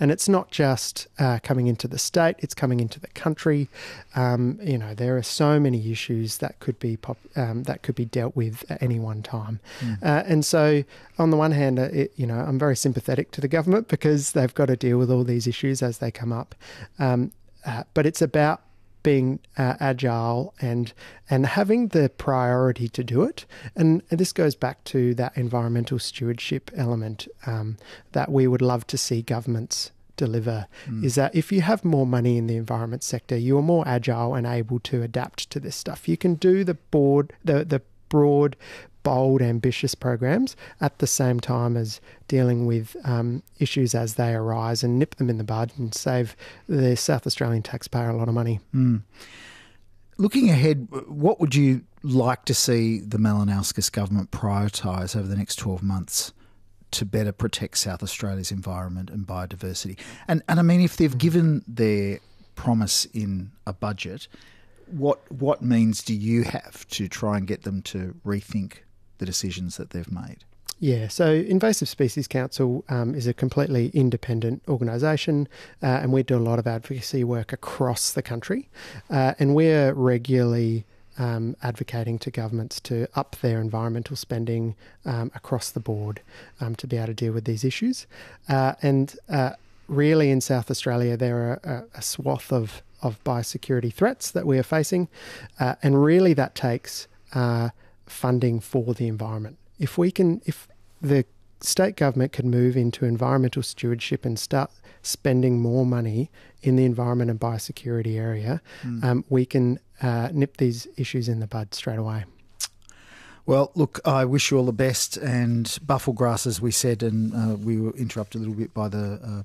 And it's not just coming into the state, it's coming into the country. There are so many issues that could be dealt with at any one time. And so on the one hand, I'm very sympathetic to the government because they've got to deal with all these issues as they come up. But it's about being agile and having the priority to do it. And this goes back to that environmental stewardship element that we would love to see governments deliver, is that if you have more money in the environment sector, you are more agile and able to adapt to this stuff. You can do the broad, bold, ambitious programs at the same time as dealing with issues as they arise and nip them in the bud and save the South Australian taxpayer a lot of money. Looking ahead, what would you like to see the Malinauskas government prioritise over the next 12 months to better protect South Australia's environment and biodiversity? And I mean, if they've given their promise in a budget, what means do you have to try and get them to rethink the decisions that they've made? Yeah, so Invasive Species Council is a completely independent organisation, and we do a lot of advocacy work across the country, and we're regularly advocating to governments to up their environmental spending across the board to be able to deal with these issues. And really in South Australia there are a swath of biosecurity threats that we are facing, and really that takes funding for the environment. If the state government can move into environmental stewardship and start spending more money in the environment and biosecurity area, we can nip these issues in the bud straight away. Well, look, I wish you all the best. And Bufflegrass, as we said, and we were interrupted a little bit by the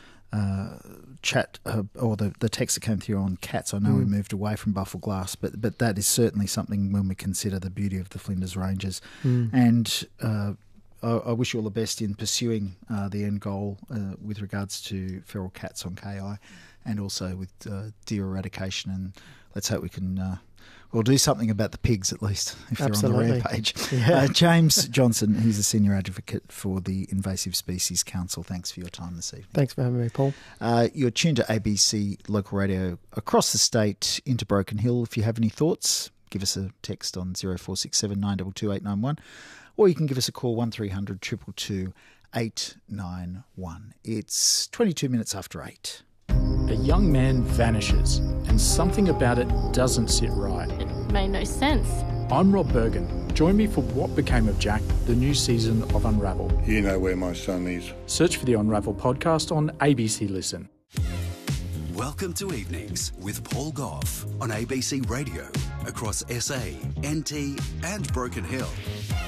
chat or the text that came through on cats. I know we moved away from Buffleglass, but that is certainly something when we consider the beauty of the Flinders Ranges. And I wish you all the best in pursuing the end goal with regards to feral cats on KI and also with deer eradication. And let's hope we can... we'll do something about the pigs at least, if Absolutely. they're on the rampage. Yeah. James Johnson, who's a senior advocate for the Invasive Species Council, thanks for your time this evening. Thanks for having me, Paul. You're tuned to ABC Local Radio across the state into Broken Hill. If you have any thoughts, give us a text on 0467 922 891, or you can give us a call 1300 222 891. It's 22 minutes after 8. A young man vanishes, and something about it doesn't sit right. It made no sense. I'm Rob Bergen. Join me for What Became of Jack, the new season of Unravel. You know where my son is. Search for the Unravel podcast on ABC Listen. Welcome to Evenings with Paul Gough on ABC Radio across SA, NT and Broken Hill.